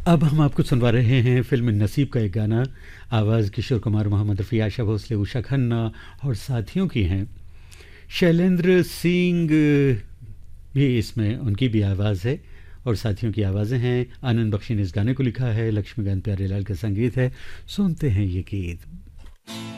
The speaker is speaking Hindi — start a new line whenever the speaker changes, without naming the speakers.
अब हम आपको सुनवा रहे हैं फ़िल्म नसीब का एक गाना। आवाज़ किशोर कुमार, मोहम्मद रफ़ी, आशा भोसले, उषा खन्ना और साथियों की हैं। शैलेंद्र सिंह भी इसमें, उनकी भी आवाज़ है और साथियों की आवाज़ें हैं। आनंद बख्शी ने इस गाने को लिखा है, लक्ष्मीकांत प्यारेलाल का संगीत है। सुनते हैं ये गीत।